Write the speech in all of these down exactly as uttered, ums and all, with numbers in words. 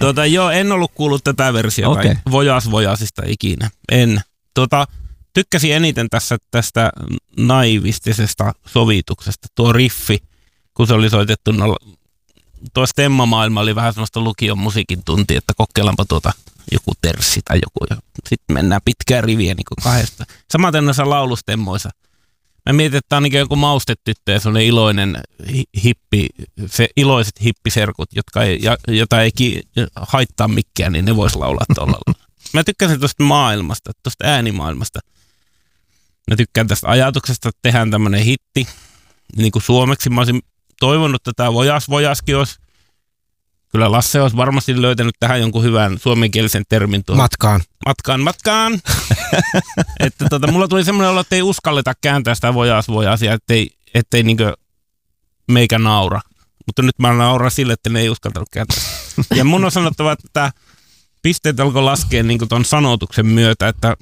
Tuota, joo, en ollut kuullut tätä versiota. Okay. Vojas Vojasista ikinä. En. Tuota, tykkäsin eniten tässä, tästä naivistisesta sovituksesta. Tuo riffi, kun se oli soitettu, no, tuo Stemma-maailma oli vähän sellaista lukion musiikin tuntia, että kokeillaanpa tuota joku terssi tai joku. Sitten mennään pitkään riviä niin kuin kahdesta. Samaten noissa laulustemmoissa. Mä mietin, että tämä on niin joku maustetyttö ja sellainen iloinen hippi, se iloiset hippiserkut, jotka ei, jota ei ki, haittaa mikään, niin ne vois laulaa tuolla. Mä tykkäsin tuosta maailmasta, tuosta äänimaailmasta. Mä tykkään tästä ajatuksesta, että tehdään tämmöinen hitti, niin kuin suomeksi. Mä olisin toivonut, että tämä Vojas Vojaskin olisi. Kyllä Lasse olisi varmasti löytänyt tähän jonkun hyvän suomenkielisen termin. Tuohon. Matkaan. Matkaan, matkaan. Että tota, mulla tuli semmoinen olo, että ei uskalleta kääntää sitä Vojas Vojasia, ettei, ettei niinkö meikä naura. Mutta nyt mä nauran sille, että ne ei uskaltanut kääntää. Ja mun on sanottava, että tämä pisteet alkoi laskea niin ton sanotuksen myötä, että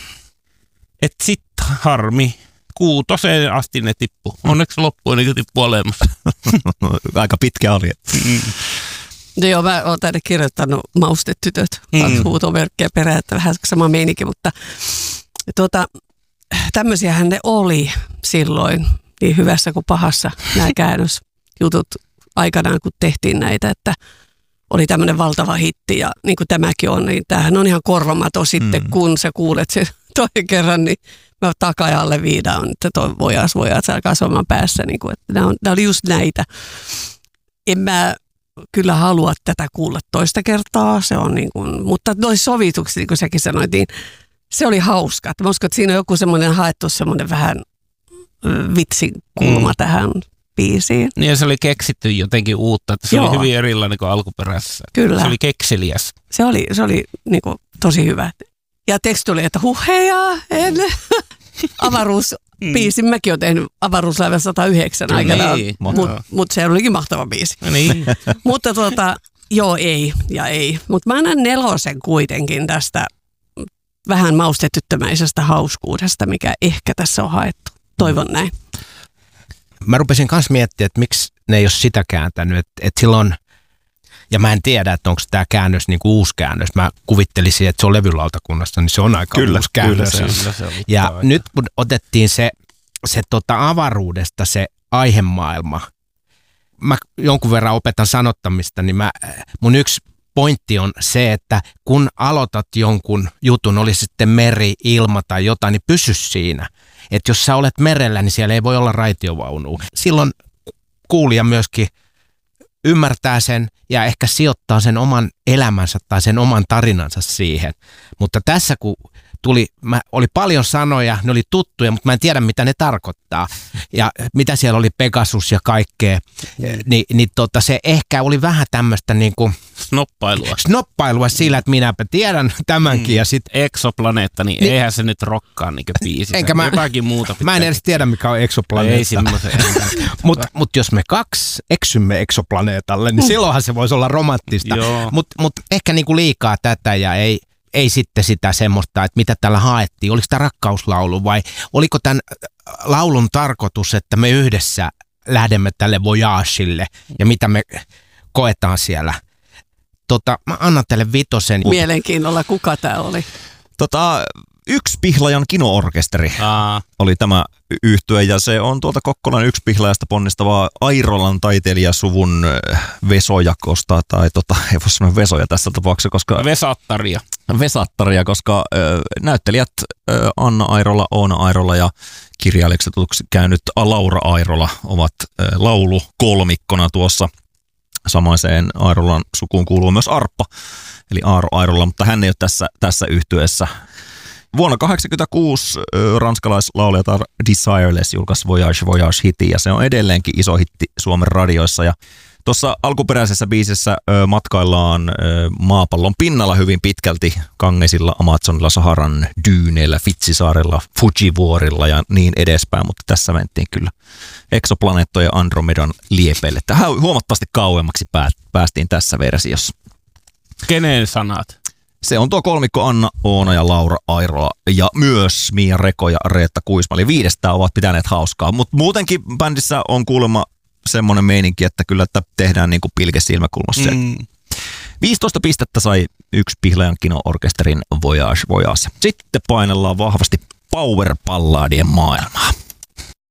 et sit harmi. Kuutoseen asti ne tippu. Onneksi loppuun niin tippu olemassa. Aika pitkä oli. Mm. No joo, mä oon tänne kirjoittanut maustetytöt, mm. huutomerkkejä perään, että vähän sama meininki, mutta tuota, tämmöisiähän ne oli silloin niin hyvässä kuin pahassa nämä käännösjutut aikanaan, kun tehtiin näitä, että oli tämmöinen valtava hitti ja niin kuin tämäkin on, niin tämähän on ihan korvamaton sitten, mm. kun sä kuulet sen toinen kerran, niin mä takajalle viidaan, että toi vojas, vojas alkaa soimaan päässä, niin kuin, että nämä, on, nämä oli just näitä. En mä kyllä halua tätä kuulla toista kertaa, se on niin kuin, mutta noi sovitukset, niin kuin säkin sanoit, niin se oli hauska. Mä uskon, että siinä on joku semmoinen haettu semmoinen vähän vitsin kulma mm. tähän biisiin. Niin ja se oli keksitty jotenkin uutta, että se Joo. oli hyvin erilainen kuin alkuperäisessä. Kyllä. Se oli kekseliäs. Se oli, se oli niin kuin tosi hyvä. Ja teksti oli, että huheja, en. Avaruusbiisin, mäkin olen tehnyt Avaruuslaiva sata yhdeksän aikana, niin, mutta mut se olikin mahtava biisi. Niin. Mutta tuota, joo ei ja ei. Mutta mä annan nelosen kuitenkin tästä vähän maustetyttömäisestä hauskuudesta, mikä ehkä tässä on haettu. Toivon näin. Mä rupesin kanssa miettimään, että miksi ne ei ole sitä kääntänyt, että, että silloin, ja mä en tiedä, että onko tämä käännös niin kuin uusi käännös. Mä kuvittelisin, että se on levylautakunnassa, niin se on aika kyllä, uusi käännös. Kyllä, se, se ja aika. Nyt kun otettiin se, se tota avaruudesta, se aihemaailma, mä jonkun verran opetan sanottamista, niin mä, mun yksi pointti on se, että kun aloitat jonkun jutun, oli sitten meri, ilma tai jotain, niin pysy siinä. Että jos sä olet merellä, niin siellä ei voi olla raitiovaunua. Silloin kuulija myöskin ymmärtää sen ja ehkä sijoittaa sen oman elämänsä tai sen oman tarinansa siihen. Mutta tässä kun tuli, mä, oli paljon sanoja, ne oli tuttuja, mutta mä en tiedä mitä ne tarkoittaa. Ja mitä siellä oli Pegasus ja kaikkea, Ni, niin tota, se ehkä oli vähän tämmöistä niin kuin snoppailua. Snoppailua sillä, että minäpä tiedän tämänkin. Mm. Ja sit, Exoplaneetta, niin, niin eihän se nyt rokkaa niin biisi. Enkä mä, jotakin muuta pitää. Mä en edes tiedä, mikä on exoplaneetta. Ei semmoisen. Mutta mut jos me kaksi eksymme exoplaneetalle, niin silloinhan se voisi olla romanttista. Mutta mut ehkä niinku liikaa tätä ja ei, ei sitten sitä semmoista, että mitä tällä haettiin. Oliko tämä rakkauslaulu vai oliko tämän laulun tarkoitus, että me yhdessä lähdemme tälle voyagelle ja mitä me koetaan siellä. Tota, mä annan teille vitosen. Mielenkiinnolla, kuka tää oli? Tota, Yksi Pihlajan kino-orkesteri Aa. oli tämä yhtye, ja se on tuolta Kokkolan Yksi Pihlajasta ponnistavaa Airolan taiteilijasuvun vesojakosta, tai tota, ei voi sanoa vesoja tässä tapauksessa, koska... Vesattaria. Vesattaria, koska ö, näyttelijät ö, Anna Airola, Oona Airola ja kirjailijaksi tutuksi käynyt Laura Airola ovat ö, laulukolmikkona tuossa. Samaiseen Airolan sukuun kuuluu myös Arppa, eli Aaro Airola, mutta hän ei ole tässä, tässä yhtyeessä. Vuonna tuhatyhdeksänsataakahdeksankymmentäkuusi ranskalaislaulajatar Desireless julkaisi Voyage Voyage hitin, ja se on edelleenkin iso hitti Suomen radioissa. Ja tuossa alkuperäisessä biisissä ö, matkaillaan ö, maapallon pinnalla hyvin pitkälti Gangesilla, Amazonilla, Saharan dyyneillä, Fitsisaarella, Fujivuorilla ja niin edespäin, mutta tässä mentiin kyllä eksoplaneettojen ja Andromedan liepeille. Tähän huomattavasti kauemmaksi päästiin tässä versiossa. Kenen sanat? Se on tuo kolmikko Anna, Oona ja Laura Airola ja myös Mia Reko ja Reetta Kuisma. Eli viidestä ovat pitäneet hauskaa, mutta muutenkin bändissä on kuulemma semmoinen meininki, että kyllä että tehdään niin kuin pilke silmäkulmassa. Mm. viisitoista pistettä sai yksi Pihlajan Kino-orkesterin Voyage Voyage. Sitten painellaan vahvasti power-palladien maailmaa.